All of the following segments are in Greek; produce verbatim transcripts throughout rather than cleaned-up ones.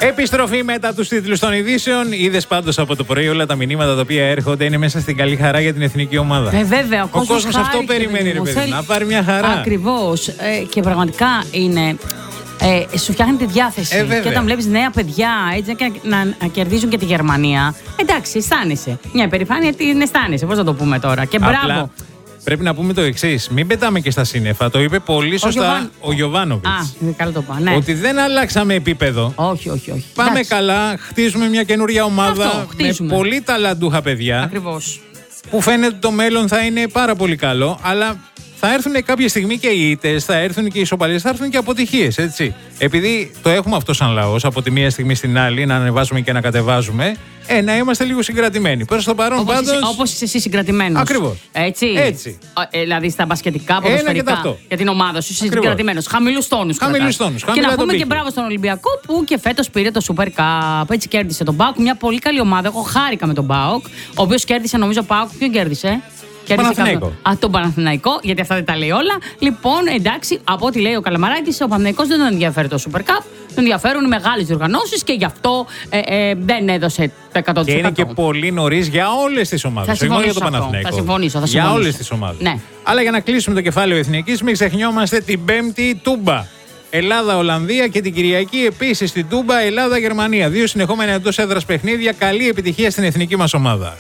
Επιστροφή μετά τους τίτλους των ειδήσεων. Είδες πάντως από το πρωί όλα τα μηνύματα τα οποία έρχονται είναι μέσα στην καλή χαρά για την εθνική ομάδα. Ε, βέβαια, ο, ο κόσμος αυτό περιμένει, ρε παιδί, να πάρει μια χαρά. Ακριβώς. Ε, και πραγματικά είναι. Ε, σου φτιάχνει τη διάθεση. Ε, και όταν βλέπεις νέα παιδιά έτσι, να, να, να κερδίζουν και τη Γερμανία, εντάξει, αισθάνεσαι. Μια υπερηφάνεια την αισθάνεσαι. Πώς να το πούμε τώρα. Και μπράβο. Απλά, πρέπει να πούμε το εξής. Μην πετάμε και στα σύννεφα. Το είπε πολύ σωστά ο, Γιωβάν... ο Γιοβάνοβιτς. Α, καλά το είπα. Ναι. Ότι δεν αλλάξαμε επίπεδο. Όχι, όχι, όχι. Πάμε εντάξει. καλά. Χτίζουμε μια καινούρια ομάδα. Αυτό, με πολύ ταλαντούχα παιδιά. Ακριβώς. Που φαίνεται ότι το μέλλον θα είναι πάρα πολύ καλό. Αλλά θα έρθουν κάποια στιγμή και οι ήττες, θα έρθουν και οι ισοπαλίες, θα έρθουν και αποτυχίες, έτσι. Επειδή το έχουμε αυτό σαν λαός, από τη μία στιγμή στην άλλη, να ανεβάζουμε και να κατεβάζουμε, ε, να είμαστε λίγο συγκρατημένοι. Προς το παρόν όπως πάντως. Είσαι, όπως είσαι εσύ συγκρατημένος. Ακριβώς. Έτσι. Έτσι. Ε, δηλαδή στα μπασκετικά, ποδοσφαιρικά. Για την ομάδα σου είσαι συγκρατημένος. Χαμηλούς τόνους. Χαμηλούς τόνους. Και να πούμε και μπράβο στον Ολυμπιακό που και φέτος πήρε το Super Cup. Έτσι κέρδισε τον ΠΑΟΚ. Μια πολύ καλή ομάδα. Εγώ χάρηκα με τον ΠΑΟΚ. Ο οποίος κέρδισε, νομίζω, ΠΑΟΚ. Ποιον κέρδισε? Παναθηναϊκό. Α, τον Παναθηναϊκό, γιατί αυτά δεν τα λέει όλα. Λοιπόν, εντάξει, από ό,τι λέει ο Καλαμαράκης, ο Παναθηναϊκός δεν τον ενδιαφέρει το Super Cup. Τον ενδιαφέρουν οι μεγάλες διοργανώσεις και γι' αυτό ε, ε, δεν έδωσε το εκατό τοις εκατό. Και είναι και πολύ νωρίς για όλες τις ομάδες. Όχι μόνο για το Παναθηναϊκό. Θα συμφωνήσω. Θα για όλες τις ομάδες. Ναι. Αλλά για να κλείσουμε το κεφάλαιο εθνικής, μην ξεχνιόμαστε την Πέμπτη Τούμπα. Ελλάδα-Ολλανδία και την Κυριακή επίσης στην Τούμπα Ελλάδα-Γερμανία. Δύο συνεχόμενα εντός έδρας παιχνίδια. Καλή επιτυχία στην εθνική μας ομάδα.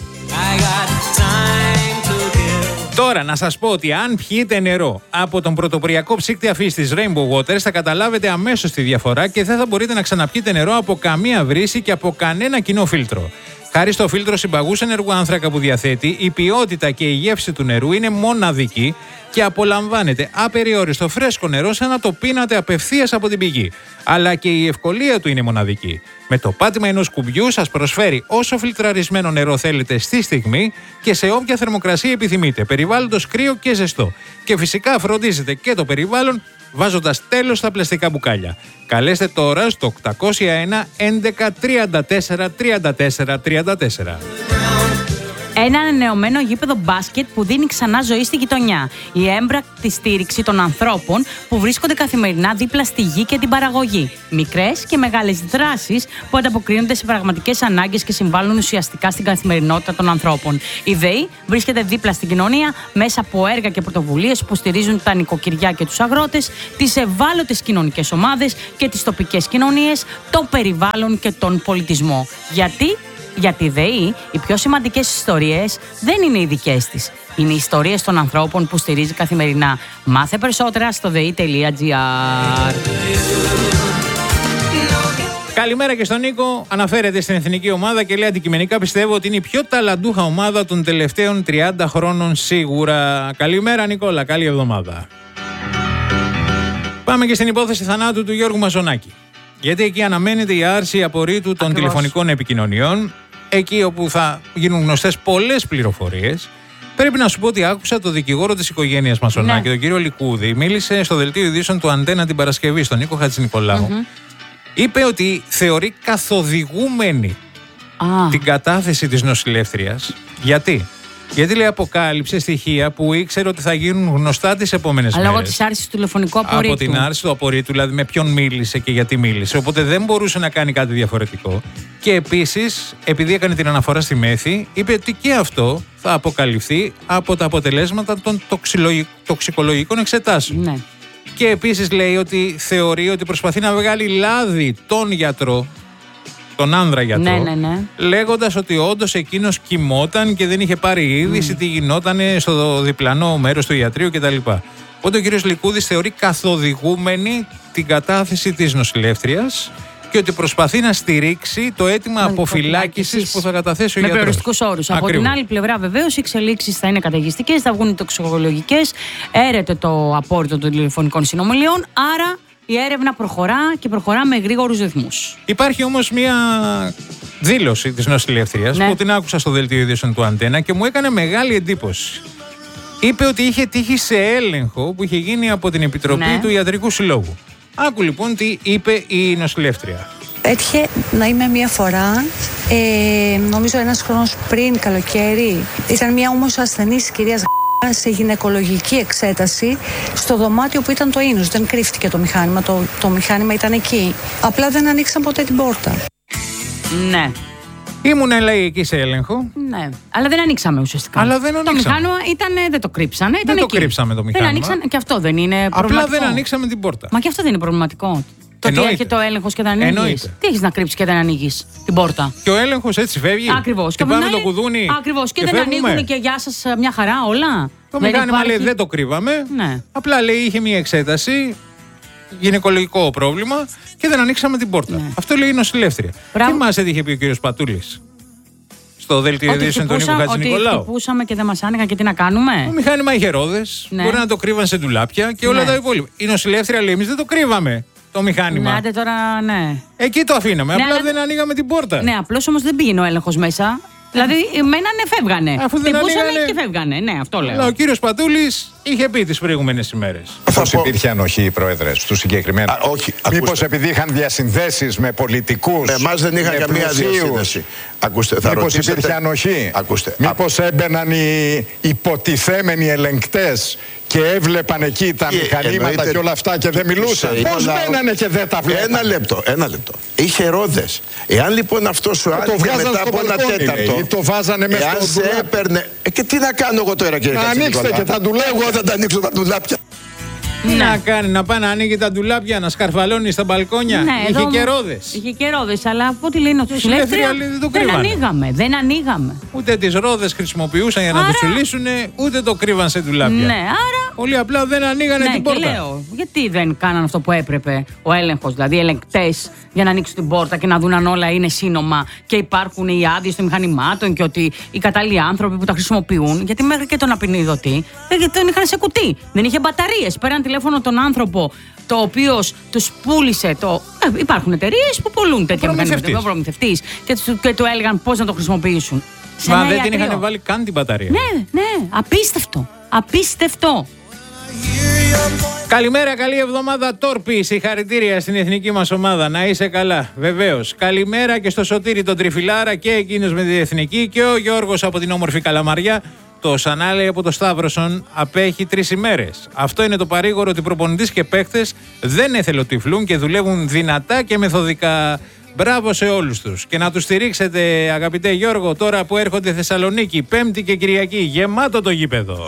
Τώρα να σας πω ότι αν πιείτε νερό από τον πρωτοποριακό ψύκτη αφής της Rainbow Waters θα καταλάβετε αμέσως τη διαφορά και δεν θα μπορείτε να ξαναπιείτε νερό από καμία βρύση και από κανένα κοινό φίλτρο. Χάρη στο φίλτρο συμπαγούς ενεργού άνθρακα που διαθέτει, η ποιότητα και η γεύση του νερού είναι μοναδική και απολαμβάνετε απεριόριστο φρέσκο νερό σαν να το πίνατε απευθείας από την πηγή. Αλλά και η ευκολία του είναι μοναδική. Με το πάτημα ενός κουμπιού σας προσφέρει όσο φιλτραρισμένο νερό θέλετε στη στιγμή και σε όποια θερμοκρασία επιθυμείτε, περιβάλλοντος κρύο και ζεστό. Και φυσικά φροντίζετε και το περιβάλλον βάζοντας τέλος στα πλαστικά μπουκάλια. Καλέστε τώρα στο οκτακόσια ένα έντεκα τριάντα τέσσερα τριάντα τέσσερα τριάντα τέσσερα. Ένα ανανεωμένο γήπεδο μπάσκετ που δίνει ξανά ζωή στη γειτονιά. Η έμπρακτη στήριξη των ανθρώπων που βρίσκονται καθημερινά δίπλα στη γη και την παραγωγή. Μικρές και μεγάλες δράσεις που ανταποκρίνονται σε πραγματικές ανάγκες και συμβάλλουν ουσιαστικά στην καθημερινότητα των ανθρώπων. Η ΔΕΗ βρίσκεται δίπλα στην κοινωνία μέσα από έργα και πρωτοβουλίες που στηρίζουν τα νοικοκυριά και τους αγρότες, τις ευάλωτες κοινωνικές ομάδες και τις τοπικές κοινωνίες, το περιβάλλον και τον πολιτισμό. Γιατί? Για τη ΔΕΗ, οι πιο σημαντικές ιστορίες δεν είναι οι δικές της. Είναι οι ιστορίες των ανθρώπων που στηρίζει καθημερινά. Μάθε περισσότερα στο δε ι τελεία τζι άρ. Καλημέρα και στον Νίκο. Αναφέρεται στην εθνική ομάδα και λέει αντικειμενικά πιστεύω ότι είναι η πιο ταλαντούχα ομάδα των τελευταίων τριάντα χρόνων σίγουρα. Καλημέρα Νικόλα, καλή εβδομάδα. Πάμε και στην υπόθεση θανάτου του Γιώργου Μαζονάκη. Γιατί εκεί αναμένεται η άρση απορρίτου των Ακριβώς. τηλεφωνικών επικοινωνιών, εκεί όπου θα γίνουν γνωστές πολλές πληροφορίες. Πρέπει να σου πω ότι άκουσα το δικηγόρο της οικογένειας Μαζονάκη, ναι. τον κύριο Λικούδη, μίλησε στο δελτίο ειδήσεων του Αντένα την Παρασκευή, στον Νίκο Χατζηνικολάου. Mm-hmm. Είπε ότι θεωρεί καθοδηγούμενη ah. την κατάθεση της νοσηλεύτριας. Γιατί? Γιατί λέει αποκάλυψε στοιχεία που ήξερε ότι θα γίνουν γνωστά τις επόμενες μέρες. Λόγω της άρσης του τηλεφωνικού απορρίτου. Από την άρση του απορρίτου, δηλαδή με ποιον μίλησε και γιατί μίλησε. Οπότε δεν μπορούσε να κάνει κάτι διαφορετικό. Και επίσης, επειδή έκανε την αναφορά στη Μέθη, είπε ότι και αυτό θα αποκαλυφθεί από τα αποτελέσματα των τοξικολογικών εξετάσεων. Ναι. Και επίσης λέει ότι θεωρεί ότι προσπαθεί να βγάλει λάδι τον γιατρό, τον άνδρα γιατρό, ναι, ναι, ναι. λέγοντας ότι όντως εκείνος κοιμόταν και δεν είχε πάρει είδηση mm. τι γινόταν στο διπλανό μέρος του ιατρείου κτλ. Οπότε ο κύριος Λικούδης θεωρεί καθοδηγούμενη την κατάθεση της νοσηλεύτριας και ότι προσπαθεί να στηρίξει το αίτημα αποφυλάκησης που θα καταθέσει ο με γιατρός. Με περιοριστικούς όρους. Από την άλλη πλευρά, βεβαίως, οι εξελίξεις θα είναι καταιγιστικές, θα βγουν οι τοξικολογικές, έρεται το απόρριτο των τηλεφωνικών συνομιλιών, άρα η έρευνα προχωρά και προχωρά με γρήγορους ρυθμούς. Υπάρχει όμως μια δήλωση της νοσηλεύτριας ναι. που την άκουσα στο δελτίο ειδήσεων του Αντένα και μου έκανε μεγάλη εντύπωση. Είπε ότι είχε τύχει σε έλεγχο που είχε γίνει από την Επιτροπή ναι. του Ιατρικού Συλλόγου. Άκου λοιπόν τι είπε η νοσηλεύτρια. Έτυχε να είμαι μία φορά, ε, νομίζω ένας χρόνος πριν καλοκαίρι. Ήταν μία όμως ασθενής κυρίας σε γυναικολογική εξέταση στο δωμάτιο που ήταν το ίνους. Δεν κρύφτηκε το μηχάνημα, το, το μηχάνημα ήταν εκεί. Απλά δεν ανοίξαν ποτέ την πόρτα. Ναι. Ήμουν, λέει, εκεί σε έλεγχο. Ναι. Αλλά δεν ανοίξαμε ουσιαστικά. Αλλά δεν το ανοίξαμε. μηχάνημα ήταν, δεν το κρύψανε. Ήταν Δεν εκεί. το κρύψαμε το μηχάνημα. Δεν ανοίξαν, και αυτό δεν είναι προβληματικό. Απλά δεν ανοίξαμε την πόρτα. Μα και αυτό δεν είναι προβληματικό. Το ότι Εννοείται. έρχεται ο έλεγχος και δεν ανοίγει. Εννοείται. Τι έχεις να κρύψεις και δεν ανοίγεις την πόρτα. Και ο έλεγχος έτσι φεύγει. Ακριβώς. Και, από την πάμε το άλλη- κουδούνι. Ακριβώς. Και, και δεν φεύγουμε. ανοίγουν και γεια σας μια χαρά όλα. Το Δεν μηχάνημα υπάρχει- λέει δεν το κρύβαμε. Ναι. Απλά λέει είχε μια εξέταση, γυναικολογικό πρόβλημα και δεν ανοίξαμε την πόρτα. Ναι. Αυτό λέει η νοσηλεύτρια. Μπράβο. Τι μας είχε πει ο κύριος Πατούλης στο δελτίο Ότι ειδήσεων του Νίκου χτυπούσα- ότι Χατζηνικολάου. χτυπούσαμε και δεν μας άνοιγαν και τι να κάνουμε. Το μηχάνημα είχε ρόδες, Ναι. μπορεί να το κρύβαν σε ντουλάπια και όλα Ναι. τα υπόλοιπα. Η νοσηλεύτρια λέει: εμείς δεν το κρύβαμε το μηχάνημα. Ναι, άντε τώρα, ναι. Εκεί το αφήναμε. Ναι, απλά αλλά- δεν ανοίγαμε την πόρτα. Ναι, απλώς όμως δεν πήγαινε ο έλεγχος μέσα. Δηλαδή, μένανε, φεύγανε. Αφού δεν Χτυπούσανε ανοίγανε- και φεύγανε. Ναι, αυτό λέω. Αλλά ο κύριος Πατούλης είχε πει τις προηγούμενες ημέρες. Πώς πω- υπήρχε ανοχή, Πρόεδρε, στους συγκεκριμένους. Α, όχι, Μήπως ακούστε. επειδή είχαν διασυνδέσεις με πολιτικούς. Εμάς δεν είχαν με καμία πλουσίους. διασύνδεση. Ακούστε, θα Μήπως ρωτήσετε... υπήρχε ανοχή. Ακούστε. Μήπως έμπαιναν οι υποτιθέμενοι ελεγκτές και έβλεπαν εκεί τα Και μηχανήματα εννοείται- και όλα αυτά και δεν μιλούσαν. σε- Πώς ο λαός- μπαίνανε και δεν τα βλέπανε. Ένα λεπτό, ένα λεπτό. Είχε ρόδες. Εάν λοιπόν αυτός ο το άνοιγε βγάζαν μετά στο από ένα μπαλκόνι, τέταρτο. λέει, ή το βάζανε μέσα εάν στο σε ντουλάπι. έπαιρνε. Ε, και τι να κάνω εγώ τώρα, κύριε Να Χατζηνικολάου. ανοίξτε και τα ντουλάπια. Εγώ δεν τα ανοίξω τα ντουλάπια. Τι Ναι. να κάνει, να πάει να ανοίγει τα ντουλάπια, να σκαρφαλώνει στα μπαλκόνια. Ναι, Είχε εδώ και όμως- ρόδες. Είχε και ρόδες, αλλά από ό,τι λένε νοσηλεύτρια νοσηλεύτρια, λέει, δεν το δεν κρύβανε. ανοίγαμε. Δεν ανοίγαμε. Ούτε τις ρόδες χρησιμοποιούσαν για να Άρα- τους σουλήσουν, ούτε το κρύβαν σε ντουλάπια. Ναι, άρα. Πολύ απλά δεν ανοίγανε Ναι, την και πόρτα. λέω, γιατί δεν κάναν αυτό που έπρεπε ο έλεγχος, δηλαδή οι ελεγκτές για να ανοίξουν την πόρτα και να δουν αν όλα είναι σύνομα και υπάρχουν οι άδειες των μηχανημάτων και ότι οι κατάλληλοι άνθρωποι που τα χρησιμοποιούν. Γιατί μέχρι και τον απεινιδωτή δεν τον είχαν σε κουτί. Δεν είχε μπαταρίες. Πέραν τηλέφωνο τον άνθρωπο, το οποίο τους πούλησε. Το... Ε, υπάρχουν εταιρείες που πουλούν τέτοια Προμηθευτής. μηχανήματα. Ο προμηθευτής. Και, τους- και του έλεγαν πώς να το χρησιμοποιήσουν. Σε Μα ένα δεν την ιατρείο. είχαν βάλει καν την μπαταρία. Ναι, ναι, απίστευτο. Απίστευτο. Καλημέρα, καλή εβδομάδα Τόρπη. Συγχαρητήρια στην εθνική μας ομάδα. Να είσαι καλά, βεβαίως. Καλημέρα και στο Σωτήρι τον Τριφυλάρα και εκείνος με την εθνική και ο Γιώργος από την όμορφη Καλαμαριά. Το Σανάλη από το Σταύρωσον απέχει τρεις ημέρες. Αυτό είναι το παρήγορο ότι προπονητής και παίχτες δεν εθελοτυφλούν και δουλεύουν δυνατά και μεθοδικά. Μπράβο σε όλους τους. Και να τους στηρίξετε, αγαπητέ Γιώργο, τώρα που έρχονται Θεσσαλονίκη, Πέμπτη και Κυριακή. Γεμάτο το γήπεδο.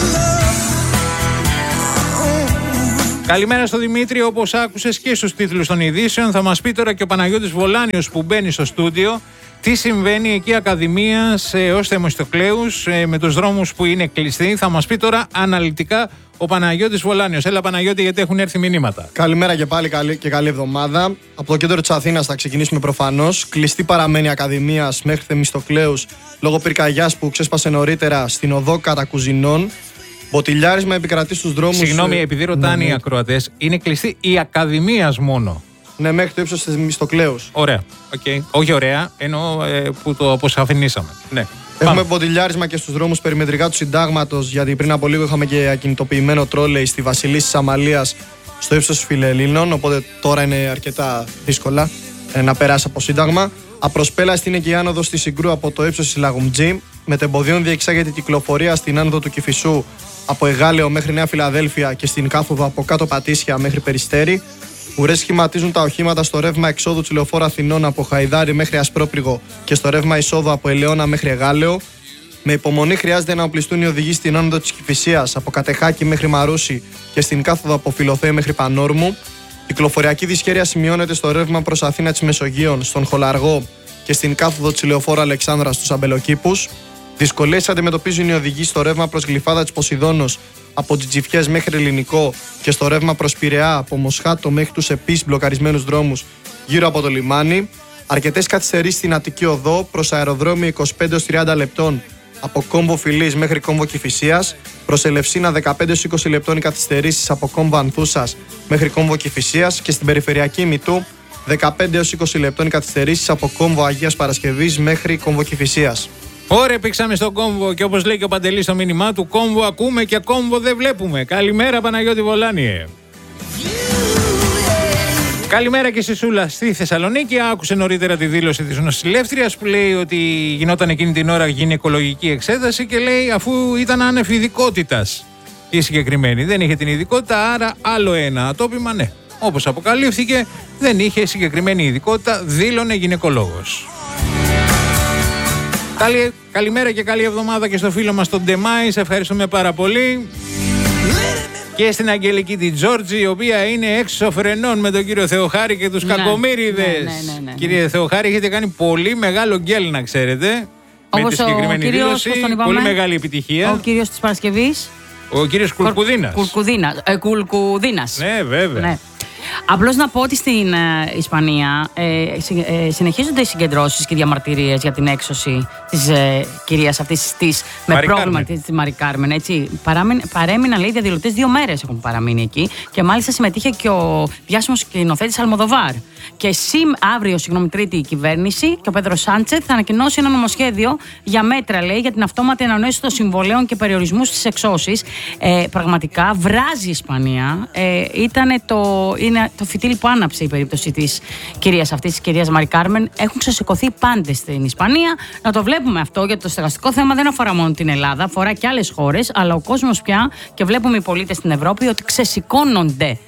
Καλημέρα στο Δημήτρη, όπως άκουσες και στους τίτλους των ειδήσεων. Θα μας πει τώρα και ο Παναγιώτης Βολάνιος που μπαίνει στο στούντιο τι συμβαίνει εκεί Ακαδημίας έως Θεμιστοκλέους με τους δρόμους που είναι κλειστοί. Θα μας πει τώρα αναλυτικά ο Παναγιώτης Βολάνιος. Έλα Παναγιώτη, γιατί έχουν έρθει μηνύματα. Καλημέρα και πάλι καλή και καλή εβδομάδα. Από το κέντρο της Αθήνας θα ξεκινήσουμε προφανώς. Κλειστή παραμένει Ακαδημίας μέχρι Θεμιστοκλέους λόγω πυρκαγιάς που ξέσπασε νωρίτερα στην οδό Κατακουζινών. Μποτιλιάρισμα επικρατεί στους δρόμους. Συγγνώμη, επειδή ρωτάνε ναι, οι ναι. ακροατές, είναι κλειστή η Ακαδημίας μόνο. Ναι, μέχρι το ύψος της Θεμιστοκλέους. Ωραία. Okay. Όχι ωραία, εννοώ ε, που το αποσαφηνίσαμε. Ναι. Έχουμε Πάμε. μποτιλιάρισμα και στους δρόμους περιμετρικά του Συντάγματος, γιατί πριν από λίγο είχαμε και ακινητοποιημένο τρόλεϊ στη Βασιλής της Αμαλίας στο ύψος Φιλελλήνων. Οπότε τώρα είναι αρκετά δύσκολα ε, να περάσει από Σύνταγμα. Απροσπέλαστη είναι και η άνοδος της Συγκρού από το ύψος της Λαγουμτζή. Μετεμποδίων διεξάγεται η κυκλοφορία στην άνοδο του Κηφισού από Εγάλεο μέχρι Νέα Φιλαδέλφια και στην κάθοδο από κάτω Πατήσια μέχρι Περιστέρι. Ουρές σχηματίζουν τα οχήματα στο ρεύμα εξόδου της Λεωφόρου Αθηνών από Χαϊδάρι μέχρι Ασπρόπριγο και στο ρεύμα εισόδου από Ελαιώνα μέχρι Εγάλεο. Με υπομονή χρειάζεται να οπλιστούν οι οδηγοί στην άνοδο της Κηφισίας από Κατεχάκη μέχρι Μαρούσι και στην κάθοδο από Φιλοθέη μέχρι Πανόρμου. Κυκλοφοριακή δυσχέρεια σημειώνεται στο ρεύμα προς Αθήνα της Μεσογείων, στον Χολαργό και στην κάθοδο της Λεωφόρου Αλεξάνδρα στους Αμπελοκήπους. Δυσκολίες αντιμετωπίζουν οι οδηγοί στο ρεύμα προς Γλυφάδα της Ποσειδώνος από Τζιτζιφιές μέχρι Ελληνικό και στο ρεύμα προς Πειραιά από Μοσχάτο μέχρι τους επίσης μπλοκαρισμένους δρόμους γύρω από το λιμάνι. Αρκετές καθυστερήσεις στην Αττική Οδό προς αεροδρόμιο είκοσι πέντε έως τριάντα λεπτών από Κόμβο Φιλής μέχρι Κόμβο Κηφισίας. Προς Ελευσίνα δεκαπέντε έως είκοσι λεπτών οι καθυστερήσεις από Κόμβο Ανθούσας μέχρι Κόμβο Κηφισίας και στην περιφερειακή Μητού δεκαπέντε έως είκοσι λεπτών οι καθυστερήσεις από Κόμβο Αγίας Παρασκευής μέχρι Κόμβο Κηφισίας. Ωραία, πήξαμε στον κόμβο και όπως λέει και ο Παντελής στο μήνυμά του, κόμβο ακούμε και κόμβο δεν βλέπουμε. Καλημέρα Παναγιώτη Βολάνιε. Καλημέρα και στη Σούλα στη Θεσσαλονίκη. Άκουσε νωρίτερα τη δήλωση της νοσηλεύτριας που λέει ότι γινόταν εκείνη την ώρα γυναικολογική εξέταση και λέει αφού ήταν άνευ ειδικότητας η συγκεκριμένη. Δεν είχε την ειδικότητα, άρα άλλο ένα ατόπιμα, ναι. Όπως αποκαλύφθηκε, δεν είχε συγκεκριμένη ειδικότητα, δήλωνε γυναικολόγος. Καλη, καλημέρα και καλή εβδομάδα και στο φίλο μας τον Ντεμάη. Σε ευχαριστούμε πάρα πολύ. Και στην Αγγελική τη Τζόρτζη, η οποία είναι έξω φρενών με τον κύριο Θεοχάρη και τους ναι, κακομοίριδες. Ναι, ναι, ναι, ναι, ναι. Κύριε Θεοχάρη, έχετε κάνει πολύ μεγάλο γκέλ, να ξέρετε. Όπως με τη συγκεκριμένη ο κύριος, δήλωση. Πολύ μεγάλη επιτυχία. Ο κύριος της Παρασκευής. Ο κύριος Κουλκουδίνας. Κουλκουδίνας. Ε, Κουλκουδίνας. Ναι, βέβαια. Ναι. Απλώς να πω ότι στην ε, Ισπανία ε, ε, συνεχίζονται οι συγκεντρώσεις και οι διαμαρτυρίες για την έξωση της ε, κυρίας αυτής της με Μαρι πρόβλημα της Μαρι Κάρμεν. Έτσι. Παρέμειναν, λέει, διαδηλωτές δύο μέρες έχουν παραμείνει εκεί και μάλιστα συμμετείχε και ο διάσημος σκηνοθέτης Αλμοδοβάρ. Και σήμ, αύριο, συγγνώμη, Τρίτη, η κυβέρνηση και ο Πέδρο Σάντσεθ θα ανακοινώσει ένα νομοσχέδιο για μέτρα, λέει, για την αυτόματη ανανέωση των συμβολέων και περιορισμού στις εξώσεις. Ε, πραγματικά βράζει η Ισπανία. Ε, ήταν το, είναι το φυτίλι που άναψε η περίπτωση της κυρίας αυτής, της κυρίας Μαρι Κάρμεν. Έχουν ξεσηκωθεί πάντες στην Ισπανία. Να το βλέπουμε αυτό, γιατί το στεγαστικό θέμα δεν αφορά μόνο την Ελλάδα, αφορά και άλλες χώρες, αλλά ο κόσμος πια και βλέπουμε οι πολίτες στην Ευρώπη ότι ξεσηκώνονται.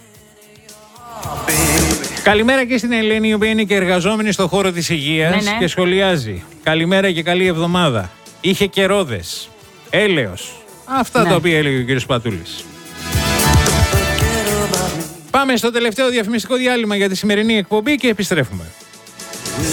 Καλημέρα και στην Ελένη, η οποία είναι και εργαζόμενη στον χώρο της υγείας, ναι, ναι, και σχολιάζει. Καλημέρα και καλή εβδομάδα. Είχε καιρόδες, έλεος. Αυτά, ναι, τα οποία έλεγε ο κύριος Πατούλης. Πάμε στο τελευταίο διαφημιστικό διάλειμμα για τη σημερινή εκπομπή και επιστρέφουμε.